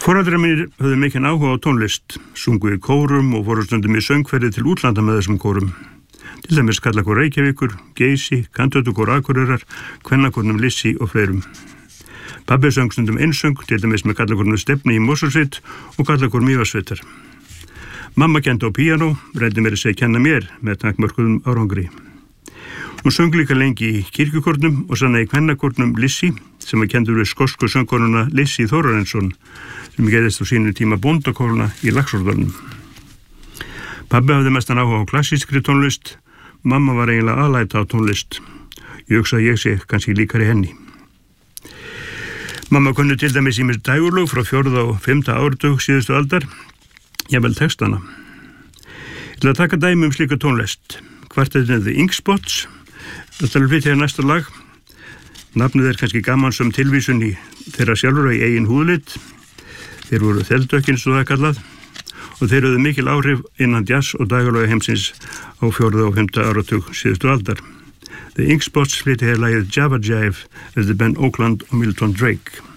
Foreldrar mínir höfðu mikinn áhuga á tónlist, sungu í kórum og fóru stundum í söngferði til útlanda með þessum kórum. Til dæmis Karlakór Reykjavíkur, Geysi, Kantautukór Akureyrar, Kvennakórnum Lissi og fleirum. Pabbi söng stundum einsöng, til dæmis með Karlakórnum Stefni í Mosfellssveit og Karlakór Mývatnssveitar. Mamma kenndi á píanó, reyndi mér að segja kenna mér með takmörkuðum árangri. Hún söng líka lengi í kirkjukórnum og sann í Kvennakórnum Lissi, sem var kendur við skosku söngkonuna Lissi Þórarinsson, sem gerðist á sínum tíma bóndakórna í Laxárdalnum. Pabbi hafði mestan áhuga á klassískri tónlist, mamma var eiginlega aðlæta á tónlist. Ég hugsa að ég sé kannski líkari henni. Mamma kunni til dæmis ýmis dægurlög frá 4. og 5. áratug síðustu aldar, jafnvel textana. Ég ætla að taka dæmi slíka tónlist. Kvartettin The Inkspots, þetta er flytja næsta lag. Nafnið er kannski gamansöm tilvísun í þeirra sjálfur í eigin húðlit. Þeir voru þeldökkinn, svo það er kallað, og þeir höfðu mikil áhrif innan jazz og dægurlöga heimsins á 4. og 5. áratug síðustu aldar. The Inkspots flytja hér lagið Java Jive eftir Ben Oakland og Milton Drake.